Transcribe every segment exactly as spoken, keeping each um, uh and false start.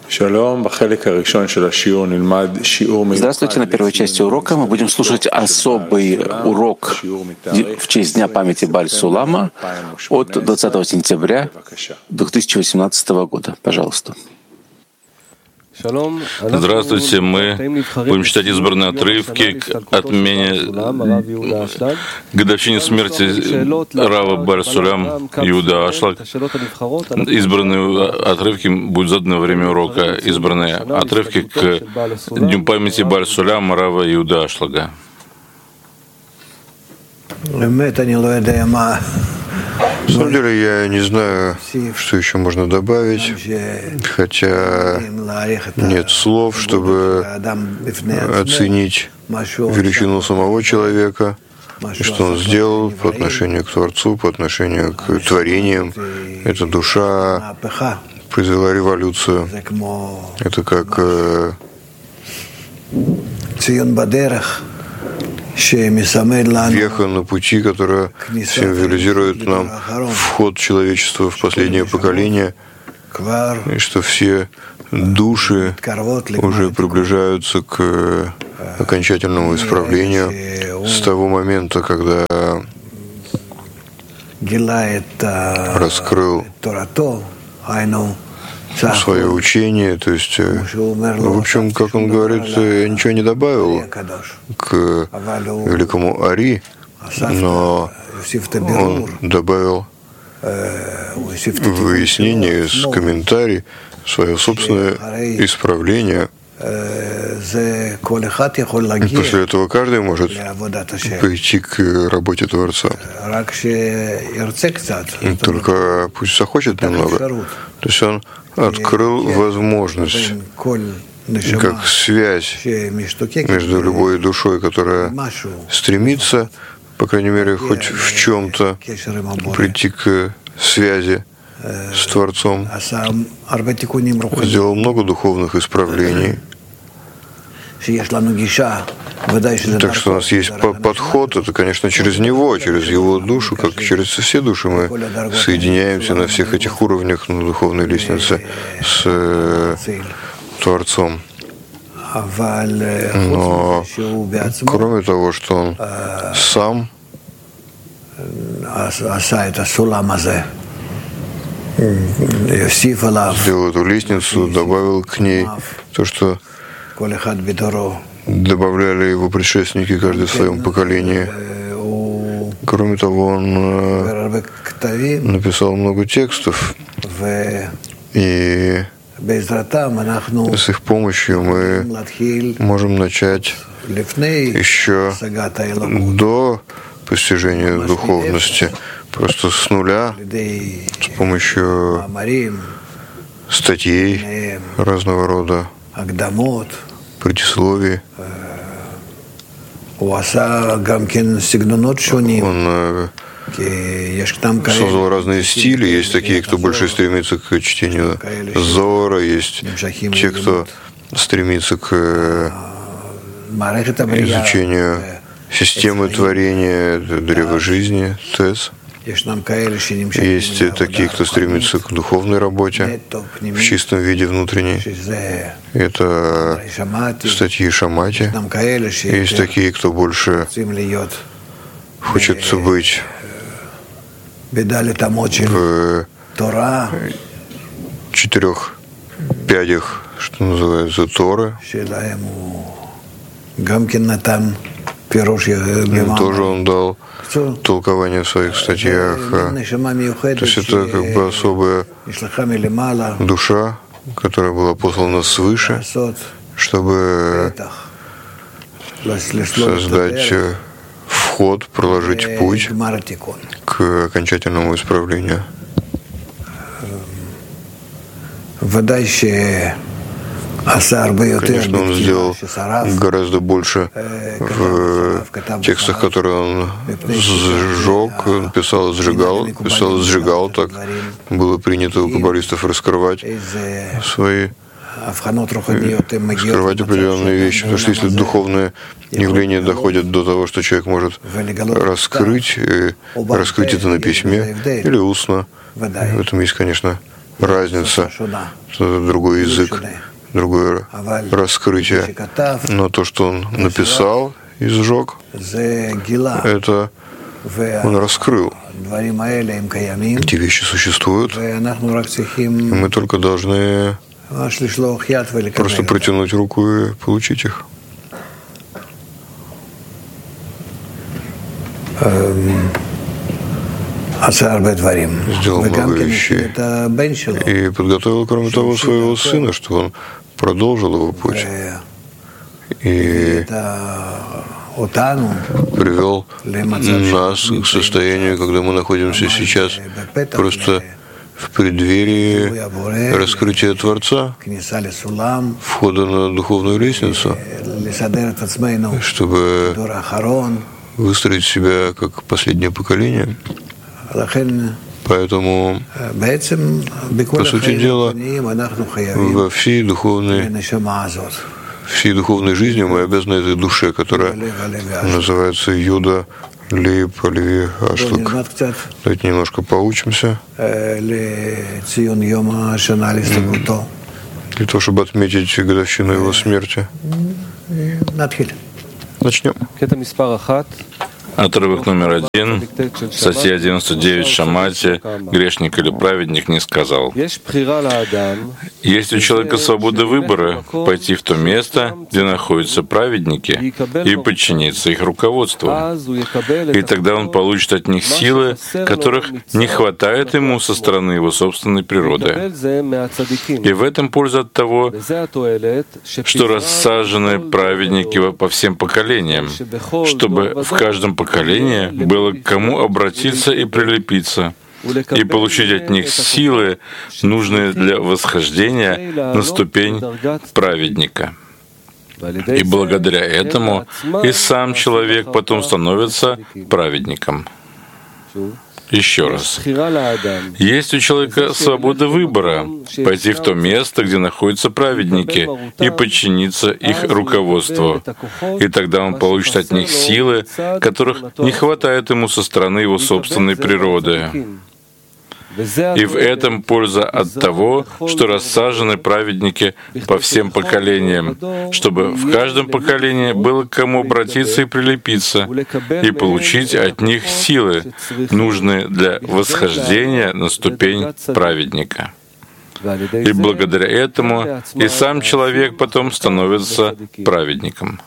Здравствуйте. На первой части урока мы будем слушать особый урок в честь Дня памяти Баль-Сулама от двадцатого сентября две тысячи восемнадцатого года. Пожалуйста. Здравствуйте. Мы будем читать избранные отрывки к отмене годовщине смерти Рава Баль-Сулам Иуда Ашлаг. Избранные отрывки будут заданы во время урока. Избранные отрывки к Дню памяти Баль-Сулам Рава Иуда Ашлага. На самом деле я не знаю, что еще можно добавить, хотя нет слов, чтобы оценить величину самого человека, и что он сделал по отношению к Творцу, по отношению к творениям. Эта душа произвела революцию. Это как веха на пути, которая символизирует нам вход человечества в последнее поколение, и что все души уже приближаются к окончательному исправлению с того момента, когда раскрыл свое учение, то есть, в общем, как он говорит, я ничего не добавил к великому Ари, но он добавил выяснение, комментарий, свое собственное исправление. После этого каждый может прийти к работе Творца. Только пусть захочет немного. То есть он открыл возможность, как связь между любой душой, которая стремится, по крайней мере, хоть в чем-то прийти к связи с Творцом. Сделал много духовных исправлений. Так что у нас есть подход, это, конечно, через него, через его душу, как через все души мы соединяемся на всех этих уровнях на духовной лестнице с Творцом. Но кроме того, что он сам сделал эту лестницу, добавил к ней то, что добавляли его предшественники, каждый в своем поколении. Кроме того, он написал много текстов, и с их помощью мы можем начать еще до постижения духовности, просто с нуля, с помощью статей разного рода, предисловий. Он создал разные стили. Есть такие, кто больше стремится к чтению Зоара, есть те, кто стремится к изучению системы творения, древа жизни, ТЭС. Есть такие, кто стремится к духовной работе в чистом виде внутренней. Это статьи Шамати. Есть такие, кто больше хочет быть в четырех пядях, что называется, Торы. Им тоже он дал толкование в своих статьях. То есть это как бы особая душа, которая была послана свыше, чтобы создать вход, проложить путь к окончательному исправлению. Конечно, он сделал гораздо больше в текстах, которые он сжег, он писал, сжигал, писал, сжигал, так было принято у каббалистов раскрывать свои, раскрывать определенные вещи, потому что если духовные явления доходят до того, что человек может раскрыть, раскрыть это на письме или устно, в этом есть, конечно, разница, другой язык, другое раскрытие. Но то, что он написал и сжег, это он раскрыл. Эти вещи существуют, и мы только должны просто протянуть руку и получить их. Сделал много вещей и подготовил, кроме того, своего сына, чтобы он продолжил его путь и привел нас к состоянию, когда мы находимся сейчас просто в преддверии раскрытия Творца, входа на духовную лестницу, чтобы выстроить себя как последнее поколение. Поэтому, по сути дела, во всей духовной, всей духовной жизни мы обязаны этой душе, которая называется Юда Лип Леви Ашлак. Давайте немножко поучимся для того, чтобы отметить годовщину его смерти. Начнем. Отрывок номер один, статья девяносто девять в Шамате, грешник или праведник не сказал. Есть у человека свобода выбора пойти в то место, где находятся праведники, и подчиниться их руководству. И тогда он получит от них силы, которых не хватает ему со стороны его собственной природы. И в этом польза от того, что рассажены праведники по всем поколениям, чтобы в каждом поколении поколение было к кому обратиться и прилепиться, и получить от них силы, нужные для восхождения на ступень праведника. И благодаря этому и сам человек потом становится праведником. Еще раз. Есть у человека свобода выбора пойти в то место, где находятся праведники, и подчиниться их руководству. И тогда он получит от них силы, которых не хватает ему со стороны его собственной природы. И в этом польза от того, что рассажены праведники по всем поколениям, чтобы в каждом поколении было к кому обратиться и прилепиться, и получить от них силы, нужные для восхождения на ступень праведника. И благодаря этому и сам человек потом становится праведником.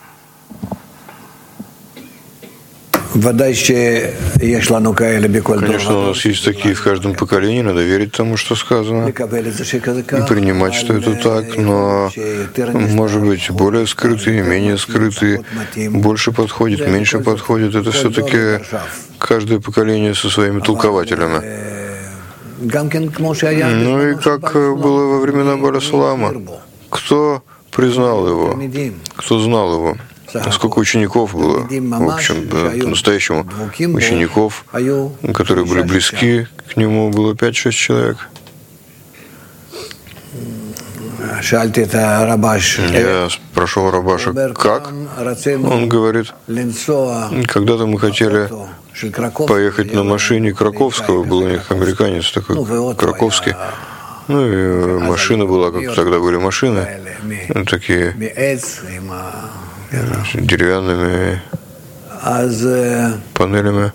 Конечно, у нас есть такие в каждом поколении, надо верить тому, что сказано, и принимать, что это так, но, может быть, более скрытые, менее скрытые, больше подходит, меньше подходит. Это все-таки каждое поколение со своими толкователями. Ну и как было во времена Баля Сулама, кто признал его, кто знал его? Сколько учеников было, в общем, по-настоящему учеников, которые были близки к нему, было пять-шесть человек. Я спрашивал Рабаша, как? Он говорит, когда-то мы хотели поехать на машине Краковского, был у них американец такой, Краковский. Ну и машина была, как тогда были машины, такие деревянными панелями.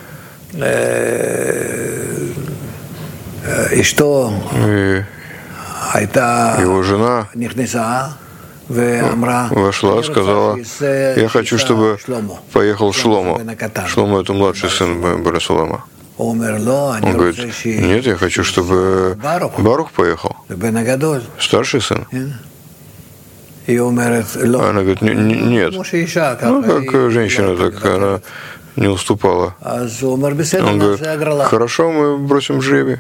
И его жена вошла, сказала, я хочу, чтобы поехал Шломо. Шломо — это младший сын Баля Сулама. Он говорит, нет, я хочу, чтобы Барух поехал, старший сын. Она говорит, нет. Ну, как женщина, так она не уступала. Он говорит, хорошо, мы бросим жребий.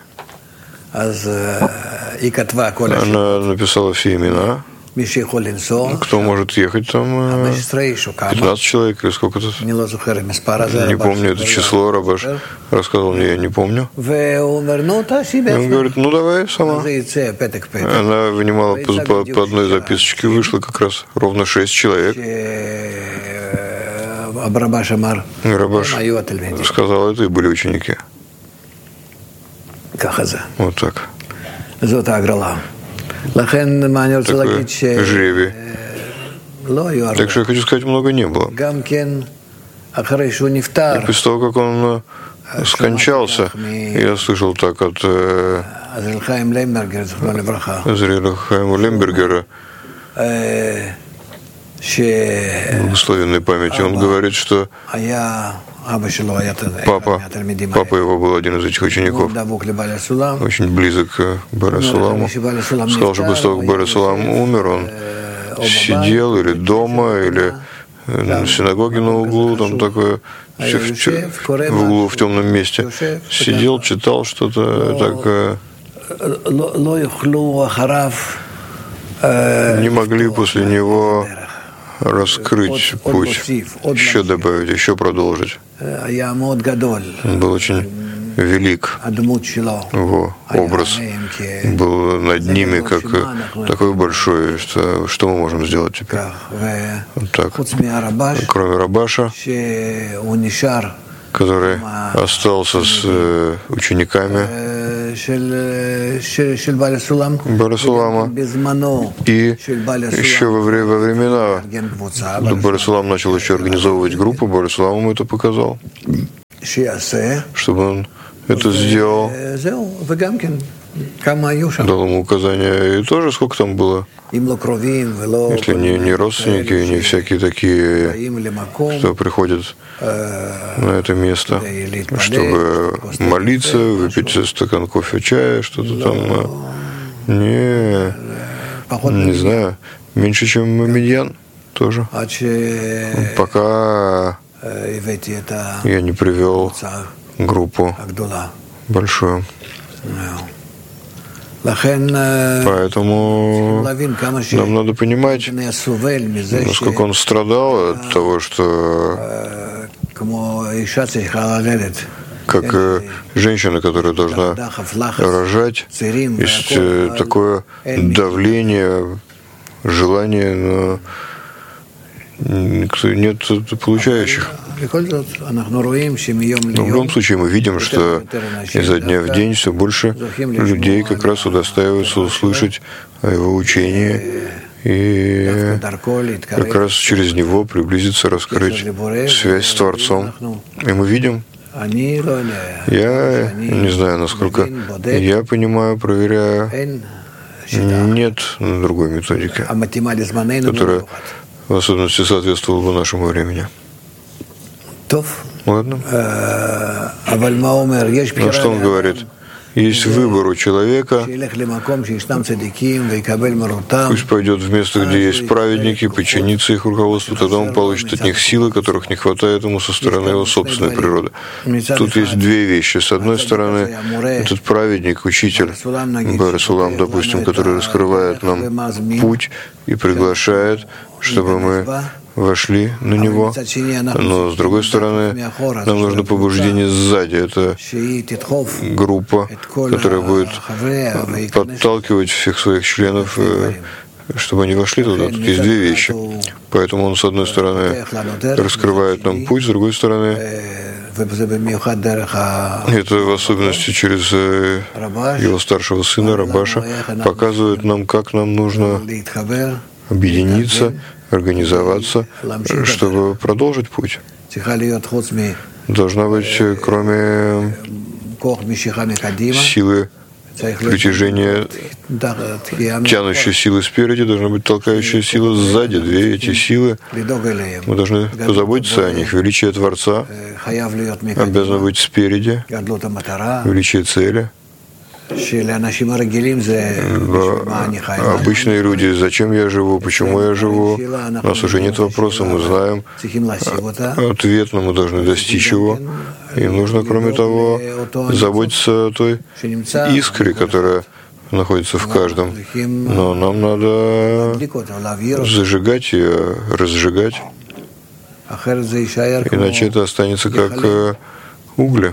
Она написала все имена, кто может ехать там, пятнадцать человек или сколько-то. Не помню это число, Рабаш рассказал мне, я не помню. И он говорит, ну давай сама. Она вынимала по, по, по одной записочке, вышло как раз ровно шесть человек. Рабаш сказал, это и были ученики. Вот так. Такой жребий. Так что я хочу сказать, много не было. И после того, как он скончался, я слышал так от Азриэля Хаима Лембергера, благословенной памяти, он говорит, что папа, папа его был один из этих учеников, очень близок к Бар Суламу. Сказал, что после того, как Бар Сулам умер, он сидел или дома, или в синагоге на углу, там такое, в углу в темном месте, сидел, читал что-то такое. Не могли после него раскрыть путь, еще добавить, еще продолжить. Он был очень велик, его образ был над ними, как такой большой, что, что мы можем сделать теперь? Вот так. Кроме Рабаша, который остался с учениками Бар Сулама, и еще во, время, во времена Бар Сулам начал еще организовывать группу, Бар Сулам ему это показал, чтобы он это сделал, дал ему указания, и тоже сколько там было, если не, не родственники, не всякие такие, кто приходят на это место, чтобы молиться, выпить стакан кофе, чая, что-то там, не, не знаю, меньше, чем Мамедьян тоже, пока я не привел группу большую. Поэтому нам надо понимать, насколько он страдал от того, что как женщина, которая должна рожать, есть такое давление, желание, но нет получающих. Но в любом случае мы видим, что изо дня в день все больше людей как раз удостаиваются услышать о его учении и как раз через него приблизиться, раскрыть связь с Творцом. И мы видим, я не знаю, насколько я понимаю, проверяю, нет другой методики, которая в особенности соответствовала бы нашему времени. Ладно. Но что он говорит? Есть выбор у человека, пусть пойдет в место, где есть праведники, подчинится их руководству, тогда он получит от них силы, которых не хватает ему со стороны его собственной природы. Тут есть две вещи. С одной стороны, этот праведник, учитель, Бар Сулам, допустим, который раскрывает нам путь и приглашает, чтобы мы вошли на него, но с другой стороны, нам нужно побуждение сзади. Это группа, которая будет подталкивать всех своих членов, чтобы они вошли туда. Тут есть две вещи. Поэтому он, с одной стороны, раскрывает нам путь, с другой стороны, это в особенности через его старшего сына, Рабаша, показывает нам, как нам нужно объединиться, организоваться, чтобы продолжить путь. Должна быть, кроме силы притяжения, тянущей силы спереди, должна быть толкающая сила сзади. Две эти силы, мы должны позаботиться о них. Величие Творца обязано быть спереди, величие цели. Обычные люди, зачем я живу, почему я живу, у нас уже нет вопроса, мы знаем ответ, но мы должны достичь его. И нужно, кроме того, заботиться о той искре, которая находится в каждом. Но нам надо зажигать ее, разжигать, иначе это останется как угли.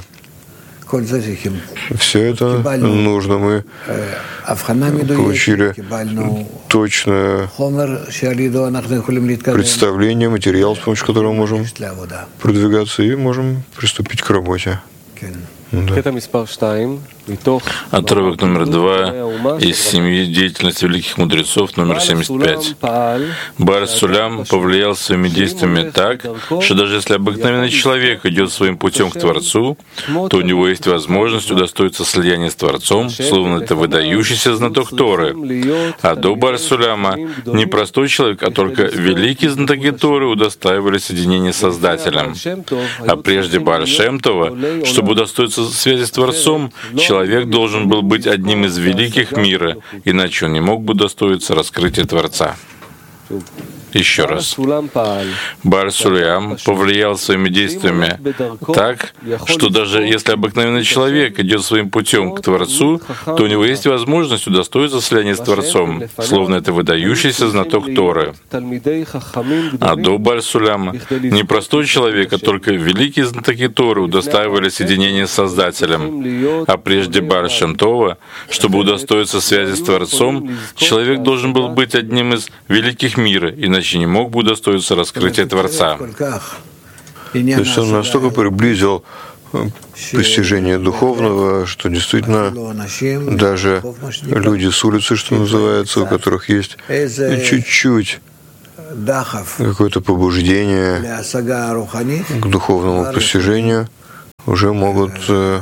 Все это нужно. Мы получили точное представление, материал, с помощью которого можем продвигаться и можем приступить к работе. Да. Отрывок номер два из семьи деятельности великих мудрецов, номер семьдесят пять. Бааль Сулям повлиял своими действиями так, что даже если обыкновенный человек идет своим путем к Творцу, то у него есть возможность удостоиться слияния с Творцом, словно это выдающийся знаток Торы. А до Бааль Суляма не простой человек, а только великие знатоки Торы удостаивали соединения с Создателем. А прежде Бааль Шем Това, чтобы удостоиться связи с Творцом, человек должен был быть одним из великих мира, иначе он не мог бы удостоиться раскрытия Творца. Еще раз. Бааль Сулям повлиял своими действиями так, что даже если обыкновенный человек идет своим путем к Творцу, то у него есть возможность удостоиться слияния с Творцом, словно это выдающийся знаток Торы. А до Бааль Суляма не простой человек, а только великие знатоки Торы удостаивали соединения с Создателем. А прежде Бааль Шем Това, чтобы удостоиться связи с Творцом, человек должен был быть одним из великих мира, иначе не мог бы удостоиться раскрытия Творца. То есть он настолько приблизил постижение духовного, что действительно даже люди с улицы, что называется, у которых есть чуть-чуть какое-то побуждение к духовному постижению, уже могут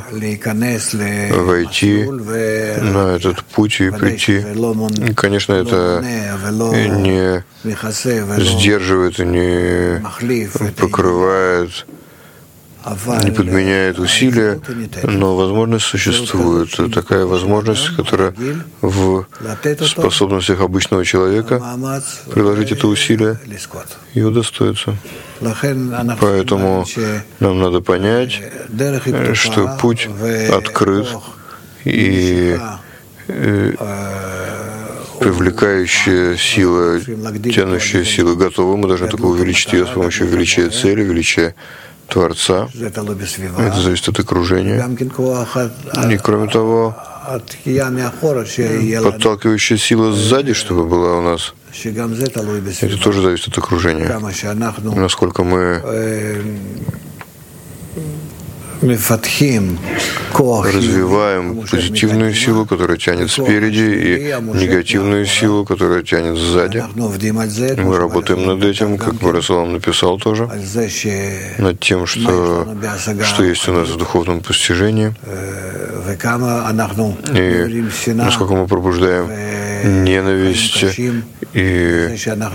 войти на этот путь и прийти. Конечно, это не сдерживает и не покрывает, не подменяет усилия, но возможность существует. Такая возможность, которая в способностях обычного человека приложить это усилие и удостоиться. Поэтому нам надо понять, что путь открыт, и привлекающая сила, тянущая сила готова. Мы должны только увеличить ее с помощью величия цели, величия Творца. Это зависит от окружения. И кроме того, подталкивающая сила сзади, чтобы была у нас, это тоже зависит от окружения. Насколько мы развиваем позитивную силу, которая тянет спереди, и негативную силу, которая тянет сзади. Мы работаем над этим, как Барасулам написал тоже, над тем, что, что есть у нас в духовном постижении, и насколько мы пробуждаем ненависть и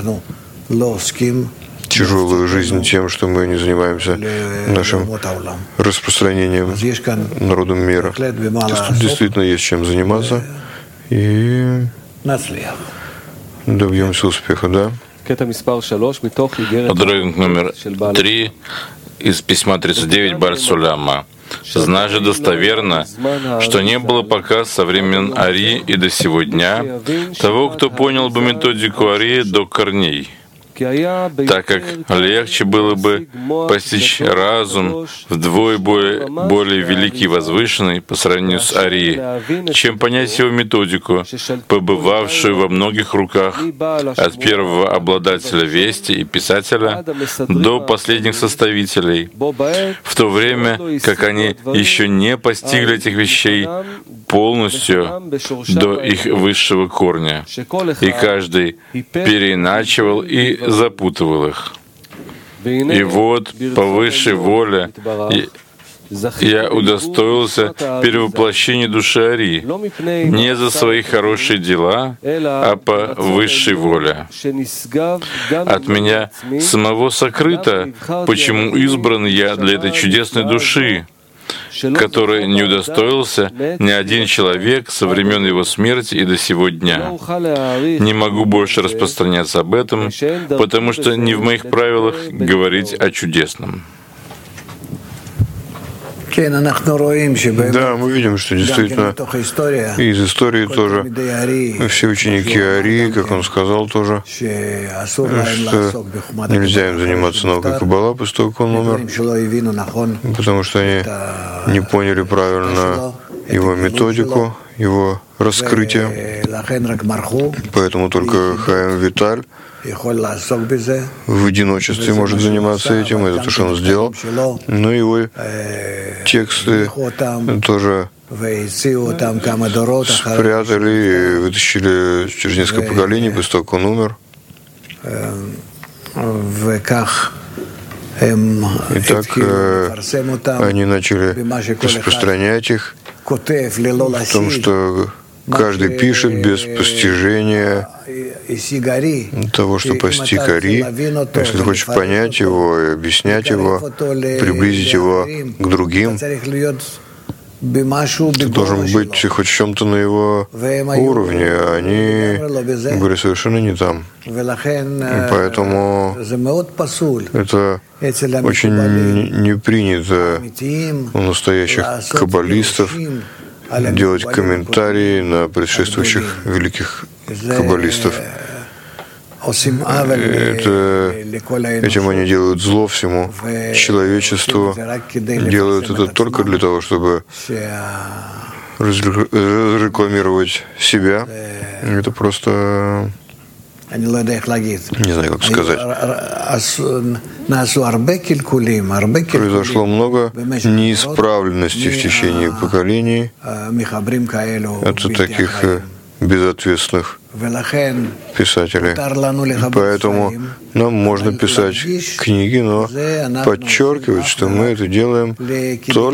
тяжелую жизнь тем, что мы не занимаемся нашим распространением народом мира. Тут действительно есть чем заниматься, и добьемся успеха, да? Отрывок номер три из письма тридцать девять Бааль Суляма. «Знай же достоверно, что не было пока со времен Ари и до сего дня того, кто понял бы методику Ари до корней, так как легче было бы постичь разум вдвое более, более великий и возвышенный по сравнению с Ари, чем понять его методику, побывавшую во многих руках от первого обладателя вести и писателя до последних составителей, в то время как они еще не постигли этих вещей полностью до их высшего корня, и каждый переиначивал и запутывал их. И вот по высшей воле я удостоился перевоплощения души Ари не за свои хорошие дела, а по высшей воле. От меня самого сокрыто, почему избран я для этой чудесной души, который не удостоился ни один человек со времен его смерти и до сего дня. Не могу больше распространяться об этом, потому что не в моих правилах говорить о чудесном». Да, мы видим, что действительно из истории тоже все ученики Ари, как он сказал тоже, что нельзя им заниматься наукой Каббала после того, как он умер, потому что они не поняли правильно его методику, его раскрытие. Поэтому только Хаим Виталь в одиночестве может заниматься этим, это то, что он сделал. Но его тексты тоже спрятали и вытащили через несколько поколений после того, как он умер. И так они начали распространять их в том, что каждый пишет без постижения того, что постиг Ари. Если ты хочешь понять его и объяснять его, приблизить его к другим, ты должен быть хоть в чем-то на его уровне, а они были совершенно не там. И поэтому это очень не принято у настоящих каббалистов делать комментарии на предшествующих великих каббалистов. Это, этим они делают зло всему человечеству, делают это только для того, чтобы разрекламировать себя. Это просто... Не знаю, как сказать. Произошло много неисправленностей в течение поколений от таких безответственных писателей. Поэтому нам можно писать книги, но подчеркивать, что мы это делаем только